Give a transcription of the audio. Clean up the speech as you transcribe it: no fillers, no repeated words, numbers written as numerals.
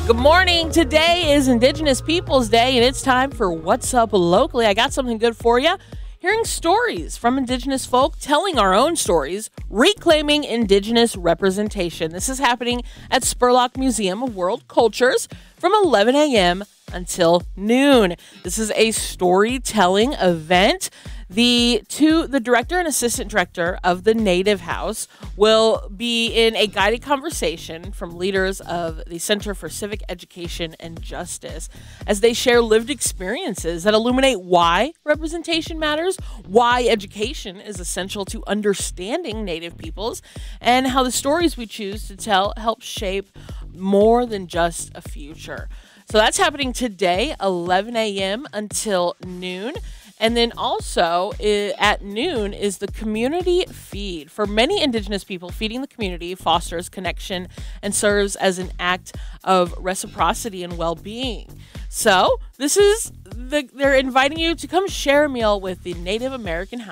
Good morning. Today is Indigenous Peoples Day, and it's time for What's Up Locally. I got something good for you. Hearing stories from Indigenous folk, telling our own stories, reclaiming Indigenous representation. This is happening at Spurlock Museum of World Cultures from 11 a.m. until noon. This is a storytelling event. The director and assistant director of the Native House will be in a guided conversation from leaders of the Center for Civic Education and Justice as they share lived experiences that illuminate why representation matters, why education is essential to understanding Native peoples, and how the stories we choose to tell help shape more than just a future. So that's happening today, 11 a.m. until noon. And then also at noon is the community feed. For many Indigenous people, feeding the community fosters connection and serves as an act of reciprocity and well-being. So they're inviting you to come share a meal with the Native American